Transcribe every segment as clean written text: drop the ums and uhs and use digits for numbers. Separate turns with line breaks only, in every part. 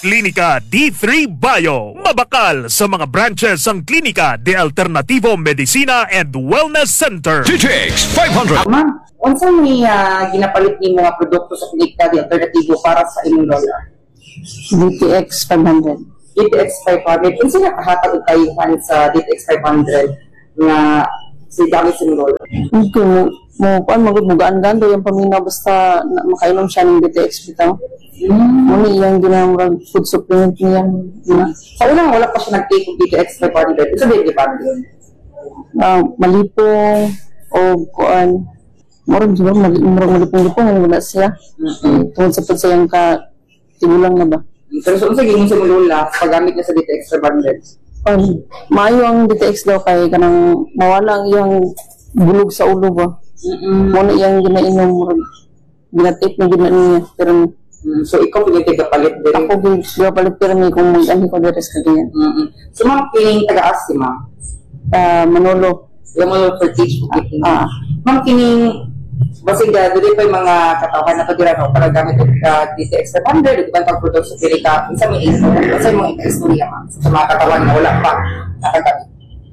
Klinika D3 Bio. Mabakal sa mga branches ang Klinika de Alternativo Medicina and Wellness Center.
GTX 500.
Ma'am, unsa may ginapalit ni mga produkto sa Klinika de Alternativo para sa inyong lola?
DTX 500.
DTX 500. Unsa nakahatag og kayuhan sa DTX 500 nga si gamit sa inyong lola?
Kuan magbugaan gando yung paminaw basta makainom siya ng DTX bitaw. Muni yung ginamurag food supplement niya.
Sa unang wala pa siya nag-take og DTX 500. Unsa ba yung gipamili?
Malipong o kuan. Murag siguro malipong-lipong ang wala siya. Tungod sa pagsayang ka tigulang na ba?
Pero so, unsa gingon sa inyong lola paggamit niya sa DTX 500?
Maayo ang DTX daw kay kanang mawala ang iyang bulog sa ulo ba. Muna iyang ginainom murag ginatip na ginaniya pero
So ikaw yung tagapalit din?
ako gapalit pero may kung mag-ani ko deres ka ganyan.
So ma'am, kining taga-as si ma'am?
Manolo.
Yung mga for teach ma'am, kining basig dili pa yung mga katawan na pagdira no para gamit yung DTX 500 di ba pag-produce sa Klinika isa may istorya ma'am sa mga katawan na wala pa nakagamit.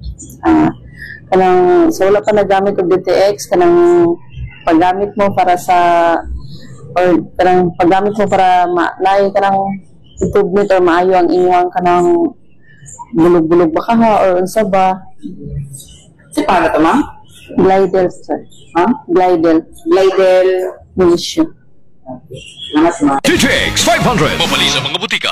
Kanang so wala pa nagamit og DTX kanang paggamit mo para sa or kanang paggamit mo para naay kanang improvement or maayo ang inyong kanang bulog-bulog ba kaha or unsa ba
Si paano to ma'am?
glidel sir glidel
Glidel
Malaysia.
Okay. Salamat ma'am.
GTX 500. Mabali sa mga butika.